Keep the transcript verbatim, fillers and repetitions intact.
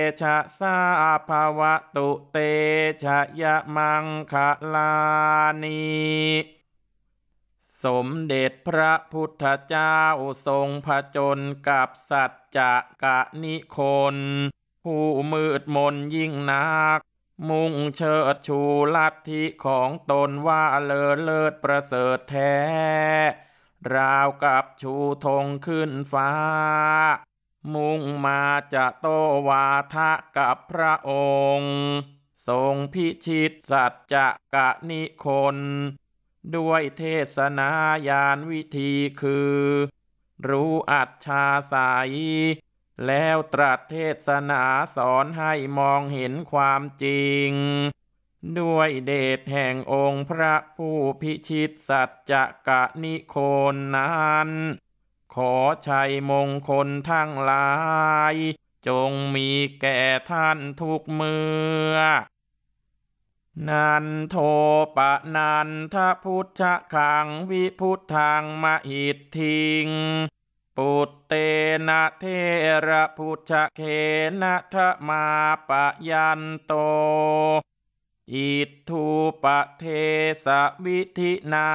ชะสาภาวะตุเตชะยะมังคะลานิสมเด็จพระพุทธเจ้าทรงผจญกับสัจจะกะนิคนผู้มืดมนยิ่งนักมุ่งเชิดชูลัทธิของตนว่าเลอเลิศประเสริฐแท้ราวกับชูธงขึ้นฟ้ามุ่งมาจะโตวาทะกับพระองค์ทรงพิชิตสัจจะกะนิคนด้วยเทศนายานวิธีคือรู้อัจฉาสัยแล้วตรัสเทศนาสอนให้มองเห็นความจริงด้วยเดชแห่งองค์พระผู้พิชิตสัจจะกะนิโคนนั้นขอชัยมงคลทั้งหลายจงมีแก่ท่านทุกเมื่อนันโทปะนันทพุทธคังวิพุทธังมหิทธิงปุตเตนะเทระพุทธเขนะทะมาปะยันโตอิทธุปะเทสะวิธินา